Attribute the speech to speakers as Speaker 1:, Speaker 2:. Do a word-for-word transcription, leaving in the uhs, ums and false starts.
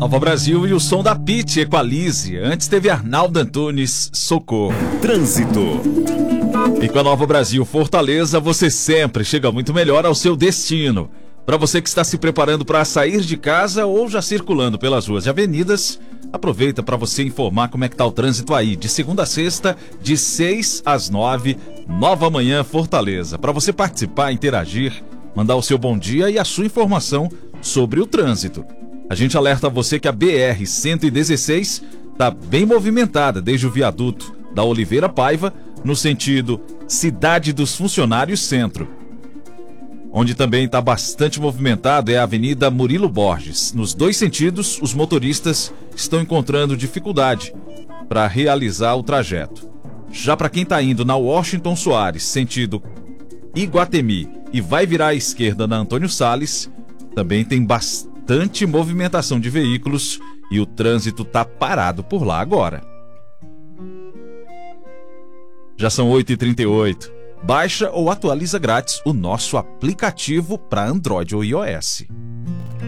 Speaker 1: Nova Brasil e o som da Pitty Equalize. Antes teve Arnaldo Antunes, Socorro.
Speaker 2: Trânsito.
Speaker 1: E com a Nova Brasil Fortaleza, você sempre chega muito melhor ao seu destino. Para você que está se preparando para sair de casa ou já circulando pelas ruas e avenidas, aproveita para você informar como é que tá o trânsito aí, de segunda a sexta, de seis às nove, Nova Manhã Fortaleza. Para você participar, interagir, mandar o seu bom dia e a sua informação sobre o trânsito. A gente alerta você que a B R cento e dezesseis está bem movimentada desde o viaduto da Oliveira Paiva, no sentido Cidade dos Funcionários Centro. Onde também está bastante movimentado é a Avenida Murilo Borges. Nos dois sentidos, os motoristas estão encontrando dificuldade para realizar o trajeto. Já para quem está indo na Washington Soares, sentido Iguatemi, e vai virar à esquerda na Antônio Salles, também tem bastante movimentação de veículos e o trânsito está parado por lá agora. Já são oito e trinta e oito. Baixa ou atualiza grátis o nosso aplicativo para Android ou iOS.